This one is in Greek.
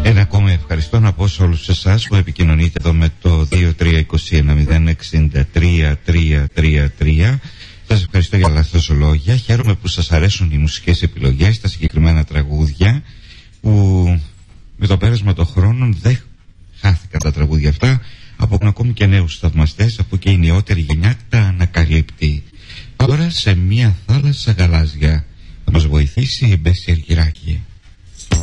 Ένα ακόμα ευχαριστώ να πω σε όλους εσάς που επικοινωνείτε εδώ με το 2321-063-333. Σας ευχαριστώ για όλα αυτά τα λόγια. Χαίρομαι που σας αρέσουν οι μουσικές επιλογές, τα συγκεκριμένα τραγούδια, που με το πέρασμα των χρόνων δεν χάθηκαν τα τραγούδια αυτά. Από ακόμη και νέους θαυμαστές, αφού και η νεότερη γενιά τα ανακαλύπτει. Τώρα σε μια θάλασσα γαλάζια θα μας βοηθήσει η Μπέση Αργυράκη.